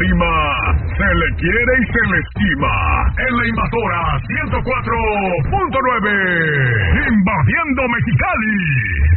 rima, se le quiere y se le estima. En la Invasora 104.9, invadiendo Mexicali.